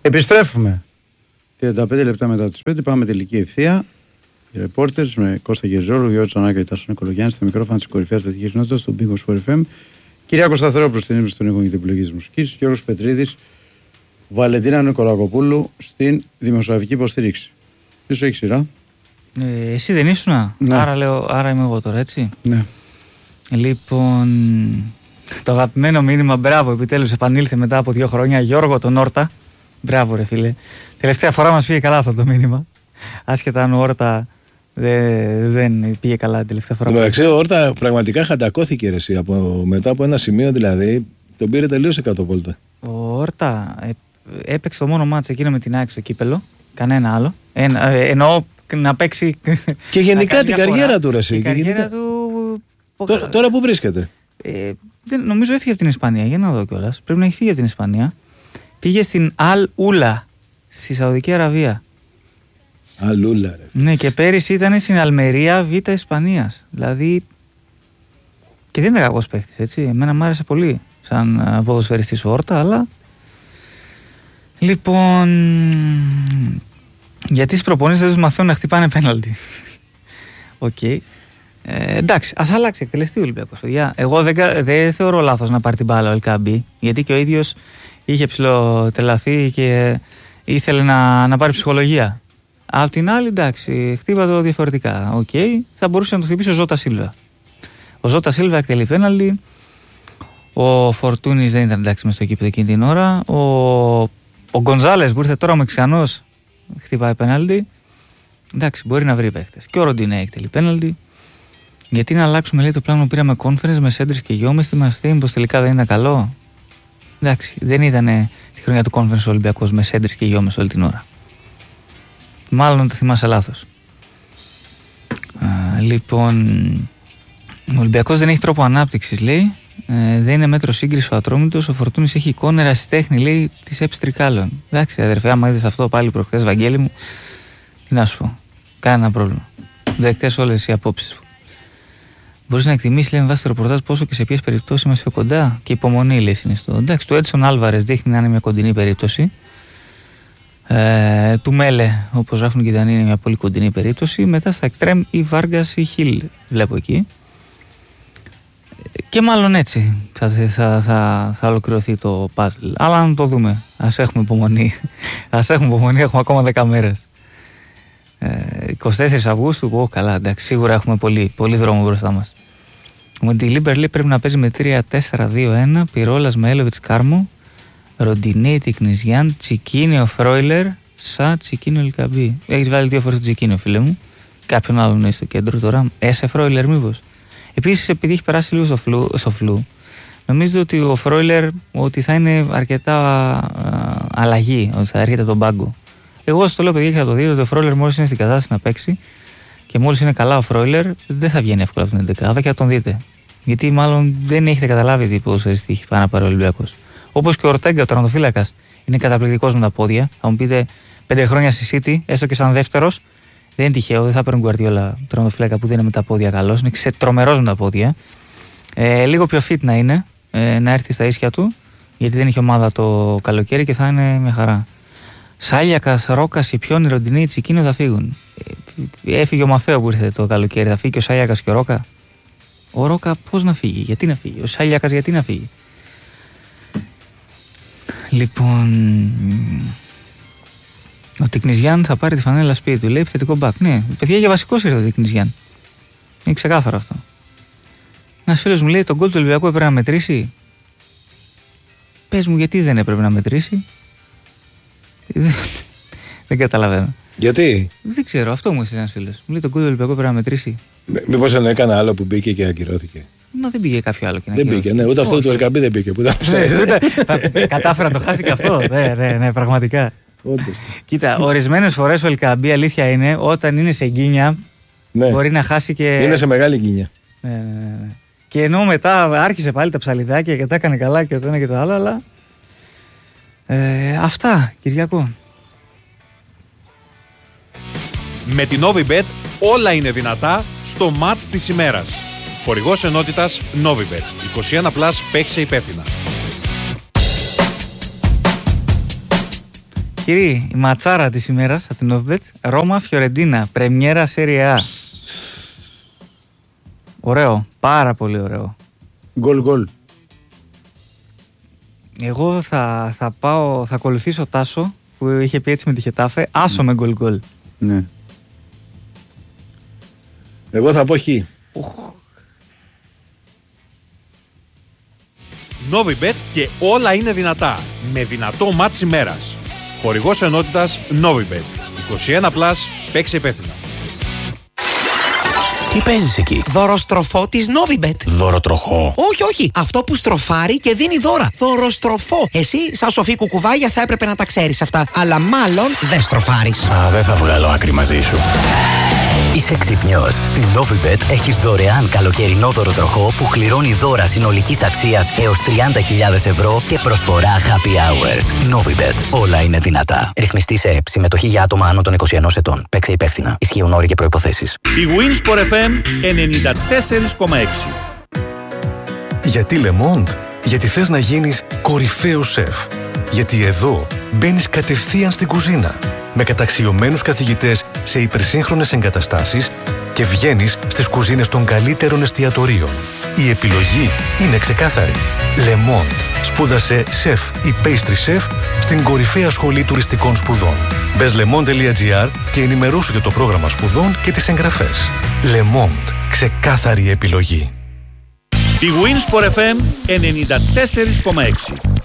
Επιστρέφουμε. 35 λεπτά μετά τις 5 πάμε τελική ευθεία. Οι ρεπόρτερς με Κώστα Γεζόρου, Γιώργο Τσανάκα και Τάσο Νικολογιάννη στα μικρόφωνα της κορυφαίας αθλητικής νότητας στον Big Sport FM. Κυριάκο Σταθερόπουλος στην ύψη των ήχων και την επιλογή της μουσικής. Γιώργος Πετρίδης, Βαλεντίνα Νικολακοπούλου στην δημοσιογραφική υποστήριξη. Ποιος έχει σειρά? Εσύ δεν ήσουνα? Ναι. Άρα είμαι εγώ τώρα, έτσι. Ναι. Λοιπόν, το αγαπημένο μήνυμα, μπράβο, επιτέλους επανήλθε μετά από 2 χρόνια. Γιώργο τον Όρτα. Μπράβο, ρε φίλε. Τελευταία φορά μας πήγε καλά αυτό το μήνυμα. Άσχετα αν ο Όρτα δεν πήγε καλά την τελευταία φορά. Εντάξει, ο Όρτα πραγματικά χαντακώθηκε, ρε, εσύ, μετά από ένα σημείο δηλαδή. Τον πήρε τελείως 100 βόλτα. Ο Όρτα έπαιξε το μόνο μάτς εκείνο με την ΑΕΚ στο κύπελο. Κανένα άλλο. Εννοώ να παίξει. Και γενικά την καριέρα του, ρε, εσύ. Η καριέρα του. Τώρα που βρίσκεται? Νομίζω έφυγε από την Ισπανία. Για να δω κιόλας. Πρέπει να έχει φύγει από την Ισπανία. Πήγε στην Αλ Ούλα στη Σαουδική Αραβία. Αλ Ούλα, ρε. Ναι, και πέρυσι ήταν στην Αλμερία Β' Ισπανίας. Δηλαδή. Και δεν ήταν κακός παίκτης, έτσι. Εμένα μου άρεσε πολύ σαν ποδοσφαιριστής ο Όρτα, αλλά. Λοιπόν. Γιατί στις προπονήσεις δεν τους μαθαίνουν να χτυπάνε πέναλτι. Οκ. Εντάξει, ας αλλάξει εκτελεστή ο Ολυμπιακός, παιδιά. Εγώ δεν θεωρώ λάθος να πάρει την μπάλα ο Ελκαμπή, γιατί και ο ίδιος είχε ψηλοτελαθεί και ήθελε να πάρει ψυχολογία. Απ' την άλλη, εντάξει, χτύπα το διαφορετικά. Οκ, θα μπορούσε να το χτυπήσει ο Ζώτα Σίλβα. Ο Ζώτα Σίλβα εκτελεί πέναλτι. Ο Φορτούνης δεν ήταν εντάξει μες στο κήπεδο εκείνη την ώρα. Ο Γκονζάλες που ήρθε τώρα ο Μεξικανός χτυπάει πέναλτι. Εντάξει, μπορεί να βρει παίχτες. Και ο Ροντινέ εκτελεί πέναλτι. Γιατί να αλλάξουμε, λέει, το πλάνο που πήραμε conference με Σέντρις και Γιώμες, θυμάστε πως τελικά δεν ήταν καλό? Εντάξει, δεν ήταν τη χρονιά του conference ο Ολυμπιακός με Σέντρις και Γιώμες όλη την ώρα. Μάλλον το θυμάσαι λάθος. Λοιπόν, ο Ολυμπιακός δεν έχει τρόπο ανάπτυξης, λέει. Δεν είναι μέτρο σύγκριση ο Ατρόμητος. Ο Φορτούνης έχει εικόνα ερασιτέχνη, λέει, της ΕΠΣ Τρικάλων. Εντάξει, αδερφέ, άμα είδες αυτό πάλι προχθές, Βαγγέλη μου, τι να σου πω. Κανένα πρόβλημα. Δεκτές όλες οι απόψεις μου. Μπορείς να εκτιμήσεις, λέει, με βάση το ρεπορτάζ πόσο και σε ποιες περιπτώσεις είμαστε κοντά. Και υπομονή, λέει, συνιστώ. Εντάξει, του Έτσον Άλβαρες δείχνει να είναι μια κοντινή περίπτωση. Του Μέλε, όπως γράφουν και οι Δανείοι, είναι μια πολύ κοντινή περίπτωση. Μετά στα Εκστρέμ ή Βάργκας ή Χιλ, βλέπω εκεί. Και μάλλον έτσι θα ολοκληρωθεί το puzzle. Αλλά αν το δούμε, ας έχουμε υπομονή. Έχουμε ακόμα 10 μέρες. 24 Αυγούστου, καλά, εντάξει, σίγουρα έχουμε πολύ δρόμο μπροστά μας. Ο Ντιλίμπερ, λέει, πρέπει να παίζει με 3-4-2-1, Πυρόλας με Έλοβιτς Κάρμο, Ροντινέι Τικνιζιάν, Τσικίνιο Φρόιλερ, Τσικίνιο Ελκαμπή. Έχεις βάλει 2 φορές το Τσικίνιο, φίλε μου. Κάποιον άλλον είναι στο κέντρο τώρα. Φρόιλερ, μήπως? Επίσης, επειδή έχει περάσει λίγο στο φλου, νομίζω ότι ο Φρόιλερ ότι θα είναι αρκετά αλλαγή, ότι θα έρχεται τον πάγκο. Εγώ στο λέω, παιδιά, και θα το δείτε ότι ο Φρόιλερ μόλις είναι στην κατάσταση να παίξει και μόλις είναι καλά ο Φρόιλερ, δεν θα βγαίνει εύκολα από την 11η και θα τον δείτε. Γιατί μάλλον δεν έχετε καταλάβει τι ποδοσφαιριστή έχει πάει να πάρει ο Ολυμπιακός. Όπως και ο Ορτέγκα, ο τερματοφύλακας, είναι καταπληκτικός με τα πόδια. Θα μου πείτε 5 χρόνια στη City, έστω και σαν δεύτερος, δεν είναι τυχαίο, δεν θα παίρνει Γκουαρδιόλα τερματοφύλακα που δεν είναι με τα πόδια καλός. Είναι τρομερός με τα πόδια. Λίγο πιο fit να είναι, να έρθει στα ίσια του, γιατί δεν είχε ομάδα το καλοκαίρι και θα είναι μια χαρά. Σάλιακας, Ρόκας, Ιπιόνι, Ροντινέι, Τσικίνιο θα φύγουν. Έφυγε ο Μαθαίο που ήρθε το καλοκαίρι. Θα φύγει και ο Σάλιακας και ο Ρόκα. Ο Ρόκα πώς να φύγει, γιατί να φύγει? Ο Σάλιακας γιατί να φύγει? Λοιπόν, ο Τικνιζιάν θα πάρει τη φανέλα σπίτι του, λέει, επιθετικό μπακ. Ναι, παιδιά, για βασικός ήρθε ο Τικνιζιάν. Είναι ξεκάθαρο αυτό. Ένας φίλος μου λέει, τον γκολ του Ολυμπιακού έπρεπε να μετρήσει. Πες μου, γιατί δεν έπρεπε να μετρήσει? Δεν καταλαβαίνω. Γιατί? Δεν ξέρω, αυτό μου είπε ένας φίλος. Μου λέει, τον γκολ του Ολυμπιακού έπρεπε να μετρήσει. Μήπως δεν έκανε άλλο που μπήκε και ακυρώθηκε? Μα δεν πήγε κάποιο άλλο και να δεν πήγε, ναι, ούτε αυτό του Ελκαμπή δεν πήγε. Κατάφερα να το χάσει και αυτό. Ναι, πραγματικά. Όντως. Κοίτα, ορισμένες φορές ο Ελκαμπή, αλήθεια είναι, όταν είναι σε γκίνια, ναι, μπορεί να χάσει και. Είναι σε μεγάλη γκίνια. Ναι. Και ενώ μετά άρχισε πάλι τα ψαλιδάκια και τα έκανε καλά και το ένα και το άλλο, αλλά. Αυτά, Κυριακό. Με την Novibet όλα είναι δυνατά στο μάτς της ημέρας. Χορηγός ενότητας Novibet. 21+, παίξε υπεύθυνα. Κύριοι, η ματσάρα της ημέρας από την Novibet, Ρώμα Φιωρεντίνα, πρεμιέρα Serie A. Ωραίο, πάρα πολύ ωραίο. Γκολ. Εγώ θα ακολουθήσω Τάσο που είχε πει έτσι με τη Χετάφε. Άσο με γκολ. Ναι. Εγώ θα πω χ. Novibet και όλα είναι δυνατά. Με δυνατό μάτς ημέρας. Χορηγός ενότητας Novibet. 21+, παίξε υπεύθυνα. Τι παίζεις εκεί? Δωροστροφό της Novibet. Δωροτροχό. Όχι. Αυτό που στροφάρει και δίνει δώρα. Δωροστροφό. Εσύ, σαν σοφή κουκουβάγια, θα έπρεπε να τα ξέρεις αυτά. Αλλά μάλλον δεν στροφάρεις. Δεν θα βγάλω άκρη μαζί σου. Είσαι ξυπνιός. Στην Novibet έχεις δωρεάν καλοκαιρινό δωροτροχό που κληρώνει δώρα συνολικής αξίας έως 30.000 ευρώ και προσφορά happy hours. Novibet. Όλα είναι δυνατά. Ρυθμιστή σε ΕΠ. Συμμετοχή για άτομα άνω των 21 ετών. Παίξε υπεύθυνα. Ισχύουν όροι και προϋποθέσεις. Η Winsport FM 94,6. Γιατί Le Monde? Γιατί θες να γίνεις κορυφαίος σεφ. Γιατί εδώ μπαίνεις κατευθείαν στην κουζίνα με καταξιωμένους καθηγητές σε υπερσύγχρονες εγκαταστάσεις και βγαίνεις στις κουζίνες των καλύτερων εστιατορίων. Η επιλογή είναι ξεκάθαρη. Le Monde. Σπούδασε σεφ ή pastry chef στην κορυφαία σχολή τουριστικών σπουδών. Μπες lemond.gr και ενημερώσου για το πρόγραμμα σπουδών και τις εγγραφές. Le Monde. Ξεκάθαρη επιλογή. Η Winsport FM 94,6.